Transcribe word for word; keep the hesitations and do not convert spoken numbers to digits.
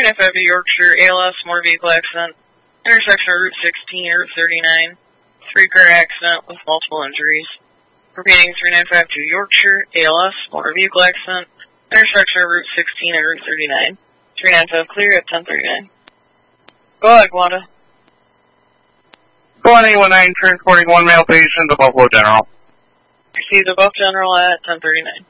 ninety-five to Yorkshire, A L S, motor vehicle accident, intersection of Route sixteen and Route thirty-nine, three-car accident with multiple injuries. Repeating, three ninety-five to Yorkshire, A L S, motor vehicle accident, intersection of Route sixteen and Route thirty-nine, three ninety-five clear at ten thirty-nine. Go ahead, Wanda. one eight one nine, transporting one male patient to Buffalo General. Received above General at ten thirty-nine.